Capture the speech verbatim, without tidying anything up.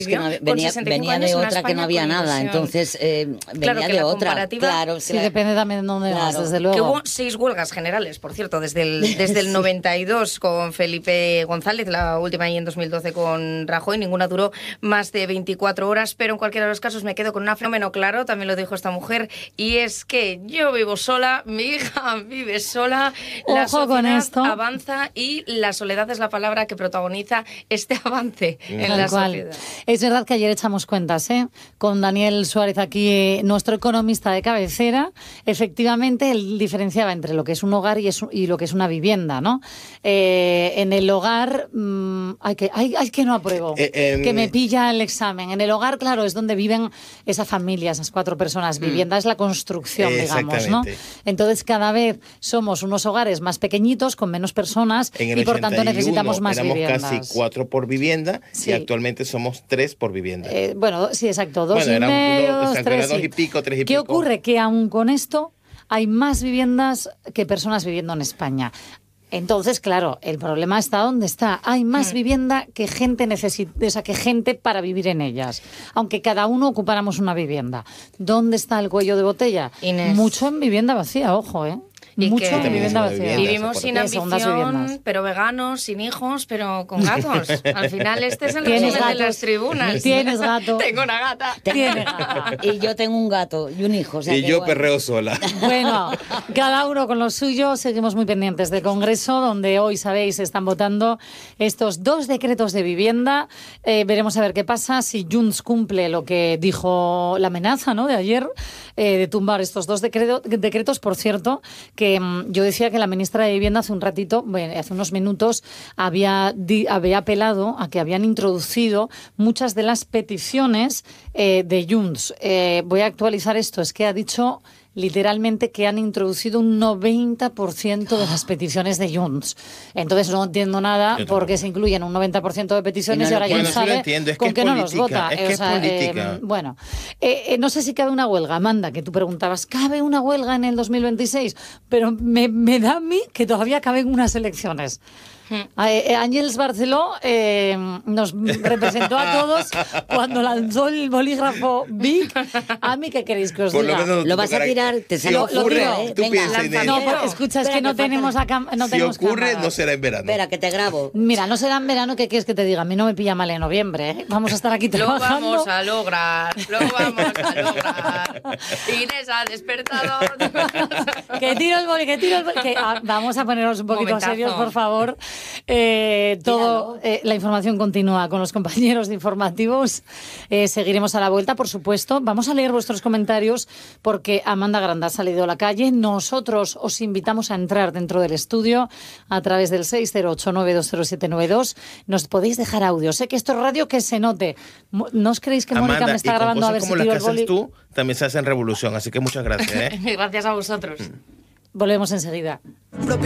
Es que no, venía, venía de otra que no había nada, entonces eh, venía claro, de otra. Claro, sí, la... depende también de dónde claro. vas, desde luego. Que hubo seis huelgas generales, por cierto, desde el, desde el sí. noventa y dos con Felipe González, la última ahí en dos mil doce con Rajoy, ninguna duró más de veinticuatro horas, pero en cualquiera de los casos me quedo con un fenómeno claro, también lo dijo esta mujer, y es que yo vivo sola, mi hija vive sola, la Ojo con esto. avanza y la soledad es la palabra que protagoniza este avance mm. en Tal la cual. sociedad. Es verdad que ayer echamos cuentas, ¿eh? Con Daniel Suárez aquí, nuestro economista de cabecera, efectivamente él diferenciaba entre lo que es un hogar y, es, y lo que es una vivienda, ¿no? Eh, en el hogar, mmm, ay, que, ay, ay, que no apruebo, eh, eh, que me pilla el examen. En el hogar, claro, es donde viven esa familia, esas cuatro personas. Mm. Vivienda es la construcción, digamos, ¿no? Entonces cada vez somos unos hogares más pequeñitos, con menos personas y por tanto necesitamos más éramos viviendas. Casi cuatro por vivienda sí. y actualmente somos tres por vivienda. Eh, bueno, sí, exacto, dos bueno, y eran, medio, dos, dos, exacto, tres, era dos sí. y pico, tres y ¿Qué pico? ¿Qué ocurre? Que aún con esto hay más viviendas que personas viviendo en España. Entonces, claro, el problema está donde está. Hay más mm. vivienda que gente necesita, o sea, que gente para vivir en ellas. Aunque cada uno ocupáramos una vivienda. ¿Dónde está el cuello de botella? Inés. Mucho en vivienda vacía, ojo, ¿eh? Y mucho que en vivienda vacía. Vivimos sin ambición, pero veganos, sin hijos, pero con gatos. Al final este es el resumen de las tribunas. Tienes gato. Tengo una gata. Tienes gata. Y yo tengo un gato y un hijo. O sea y yo bueno. perreo sola. Bueno, cada uno con lo suyo. Seguimos muy pendientes del Congreso, donde hoy, sabéis, están votando estos dos decretos de vivienda. Eh, veremos a ver qué pasa, si Junts cumple lo que dijo la amenaza, ¿no?, de ayer, eh, de tumbar estos dos decreto, decretos, por cierto, que um, yo decía que la ministra de Vivienda hace un ratito, bueno, hace unos minutos, había, di, había apelado a que habían introducido muchas de las peticiones eh, de Junts. Eh, voy a actualizar esto, es que ha dicho literalmente que han introducido un noventa por ciento de las peticiones de Junts. Entonces no entiendo nada porque se incluyen un noventa por ciento de peticiones y, no, y ahora bueno, Junts sale entiendo, es con que, que, es no política, los vota. Es eh, que o sea, es política. Eh, bueno, eh, eh, no sé si cabe una huelga, Amanda, que tú preguntabas, ¿cabe una huelga en el dos mil veintiséis? Pero me, me da a mí que todavía caben unas elecciones. Eh, Ángels Barceló eh, nos representó a todos cuando lanzó el bolígrafo Vic. A mí, ¿qué queréis que os Por diga? Lo, menos, lo vas a tirar, te si ocurre, ¿eh? Tú Venga, piensas, no, porque, escucha, es que no tenemos acá. No si tenemos ocurre, cámara. no será en verano. Espera, que te grabo. Mira, no será en verano, ¿qué quieres que te diga? A mí no me pilla mal en noviembre, ¿eh? Vamos a estar aquí trabajando. Lo vamos a lograr, lo vamos a lograr. Inés ha despertado. Que tiro el boli, que tiro el boli. Que, ah, vamos a ponernos un poquito Momentazo. serios, por favor. Eh, todo. Eh, la información continúa con los compañeros de informativos. Eh, seguiremos a la vuelta, por supuesto. Vamos a leer vuestros comentarios porque Amanda Granda ha salido a la calle. Nosotros os invitamos a entrar dentro del estudio a través del seis cero ocho nueve dos cero siete nueve dos. Nos podéis dejar audio. Sé que esto es radio, que se note. ¿No os creéis que Amanda, Mónica me está y grabando a ver como si las tiro que el boli? haces tú, también se hacen revolución. Así que muchas gracias, ¿eh? Gracias a vosotros. Volvemos enseguida.